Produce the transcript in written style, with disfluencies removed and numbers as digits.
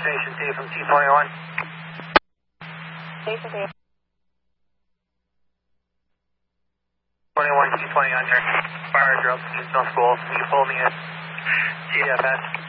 Station T from T21. Station T. 21 T20 on your fire drill, Eastern School. Can you pull me in? GFS.